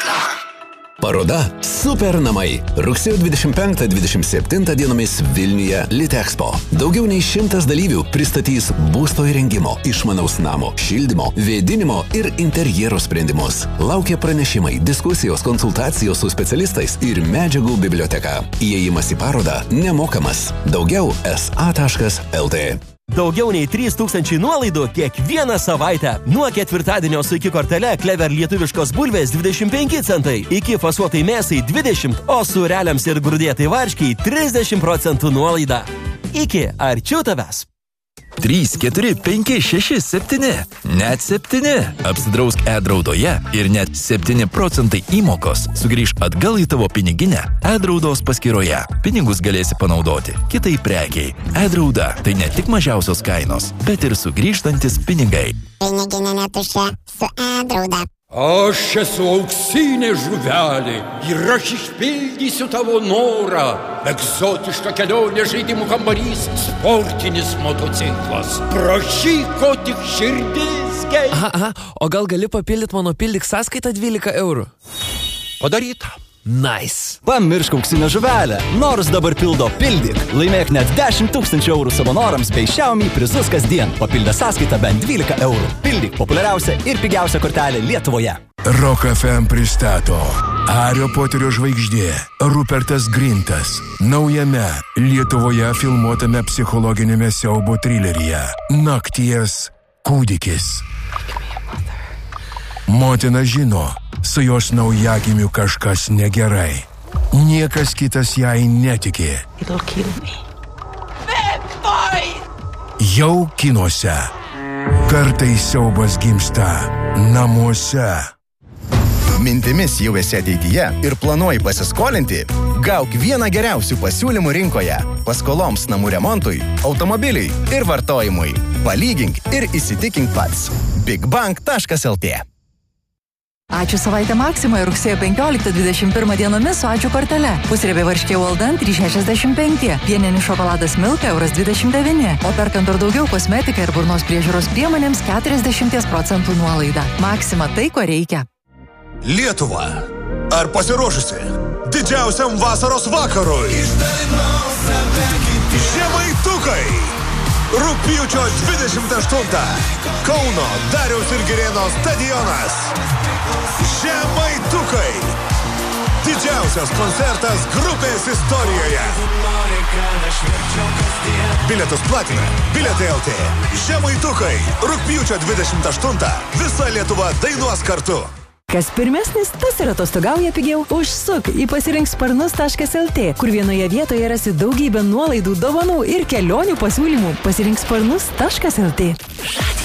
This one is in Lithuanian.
Paroda Super namai. Rugsėjo 25-27 dienomis Vilniuje Litexpo. Daugiau nei 100 dalyvių pristatys būsto įrengimo, išmanaus namo, šildymo, vėdinimo ir interjero sprendimus. Laukia pranešimai, diskusijos, konsultacijos su specialistais ir medžiagų biblioteka. Įėjimas į parodą nemokamas. Daugiau sa.lt. Daugiau nei 3000 nuolaidų kiekvieną savaitę. Nuo ketvirtadienio su iki kortele Clever lietuviškos bulvės 25 centai, iki fasuotai mėsai 20, o sūreliams ir grūdėtai varškiai 30% nuolaida. Iki arčiau tavęs. 3, 4, 5, 6, 7. Net 7. Apsidrausk e-draudoje ir net 7% įmokos sugrįž atgal į tavo piniginę e-draudos paskyroje. Pinigus galėsi panaudoti kitai prekiai. E-drauda tai ne tik mažiausios kainos, bet ir sugrįžtantis pinigai. Piniginė netuščia su e-drauda. Aš esu auksinė žuvelė ir aš išpildysiu tavo norą. Egzotiška kelionė, žaidimų kambarys, sportinis motociklas. Prašyk, ko tik širdis geidžia. Aha, o gal gali papildyti mano pildyk sąskaitą 12 eurų? Padaryta. Nice. Pamiršk auksinę žuvelę. Nors dabar pildo Pildyk. Laimėk net 10 000 eurų savo norams bei Xiaomi prizus kasdien. Papildę sąskaitą bent 12 eurų. Pildyk populiariausia ir pigiausia kortelė Lietuvoje. Rock FM pristato Hario Poterio žvaigždė Rupertas Grintas naujame Lietuvoje filmuotame psichologinėme siaubo trileryje Nakties kūdikis. Motina žino, su jos naujagimiu kažkas negerai. Niekas kitas jai netiki. Jau kinuose. Kartais siaubas gimsta namuose. Mintimis jau esi ateityje ir planuoji pasiskolinti? Gauk vieną geriausių pasiūlymų rinkoje. Paskoloms namų remontui, automobiliui ir vartojimui. Palygink ir įsitikink pats. bigbank.lt. Ačiū savaitę Maksimoje rugsėjo 15-21 dienomis su ačiū kortele. Pusriebė varškė Walden 3,65, pieninis šokoladas Milka €29, o perkant dar daugiau kosmetiką ir burnos priežiūros priemonėms 40% nuolaida. Maksima tai, ko reikia. Lietuva, ar pasiruošusi didžiausiam vasaros vakarui? Žemaitukai! Rugpjūčio 28. Kauno Dariaus ir Girėno stadionas. Žemaitukai. Didžiausias koncertas grupės istorijoje. Bilietus platina Bilietai LT. Žemaitukai. Rugpjūčio 28. Visa Lietuva dainuos kartu. Kas pirmesnis, tas ir atostogauja pigiau. Užsuk į pasirinksparnus.lt, kur vienoje vietoje rasi daugybę nuolaidų, dovanų ir kelionių pasiūlymų. Pasirinksparnus.lt.